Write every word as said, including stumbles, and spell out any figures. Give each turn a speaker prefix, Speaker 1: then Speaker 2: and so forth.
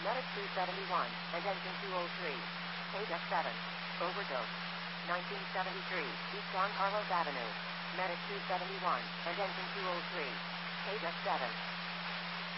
Speaker 1: Medic two seventy-one, and engine two oh three. Page F seven. Overdose. nineteen seventy-three, East San Carlos Avenue. Medic two seventy-one, and engine two oh three. Page F seven.